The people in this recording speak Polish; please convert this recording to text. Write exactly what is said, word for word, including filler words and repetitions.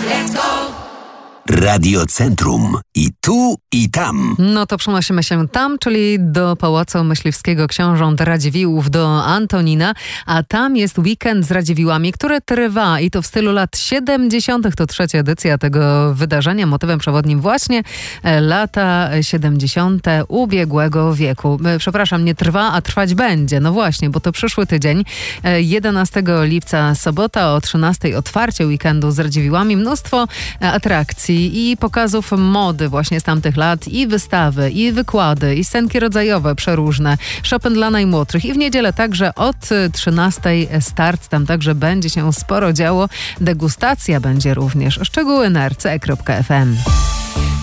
Radio Centrum. I tu, i tam. No to przenosimy się tam, czyli do Pałacu Myśliwskiego Książąt Radziwiłłów, do Antonina, a tam jest weekend z Radziwiłłami, który trwa i to w stylu lat siedemdziesiątych. To trzecia edycja tego wydarzenia. Motywem przewodnim właśnie lata siedemdziesiąte ubiegłego wieku. Przepraszam, nie trwa, a trwać będzie. No właśnie, bo to przyszły tydzień, jedenastego lipca, sobota o trzynastej otwarcie weekendu z Radziwiłłami. Mnóstwo atrakcji i pokazów mody właśnie z tamtych lat, i wystawy, i wykłady, i scenki rodzajowe przeróżne, Chopin dla najmłodszych i w niedzielę także od trzynastej start, tam także będzie się sporo działo, degustacja będzie również. Szczegóły na r c kropka f m.